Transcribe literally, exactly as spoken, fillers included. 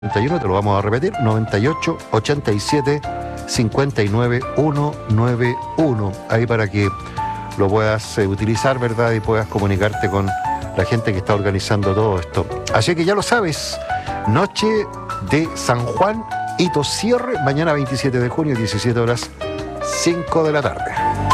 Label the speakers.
Speaker 1: noventa y uno, te lo vamos a repetir, noventa y ocho, ochenta y siete, cincuenta y nueve, ciento noventa y uno, ahí para que lo puedas eh, utilizar, ¿verdad? Y puedas comunicarte con la gente que está organizando todo esto. Así que ya lo sabes, noche de San Juan, hito cierre, mañana veintisiete de junio, diecisiete horas, cinco de la tarde.